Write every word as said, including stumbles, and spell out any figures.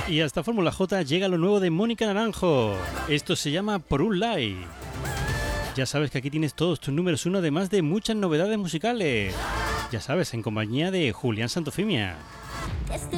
Y hasta Fórmula J llega lo nuevo de Mónica Naranjo. Esto se llama Por un Like. Ya sabes que aquí tienes todos tus números uno, además de muchas novedades musicales. Ya sabes, en compañía de Julián Santofimia.